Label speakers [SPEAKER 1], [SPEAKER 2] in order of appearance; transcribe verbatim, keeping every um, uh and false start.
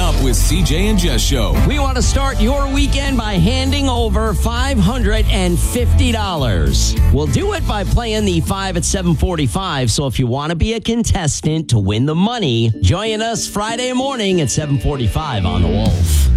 [SPEAKER 1] up with C J and Jess Show.
[SPEAKER 2] We want to start your weekend by handing over five hundred fifty dollars. We'll do it by playing the five at seven forty-five. So if you want to be a contestant to win the money, join us Friday morning at seven forty-five on The Wolf.